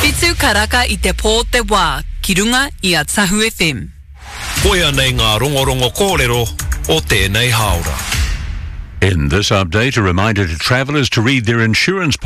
Whitu karaka I te pō te wā, ki runga I a Tahu FM. Koia nei ngā rongorongo kōrero o tēnei haora. In this update, a reminder to travellers to read their insurance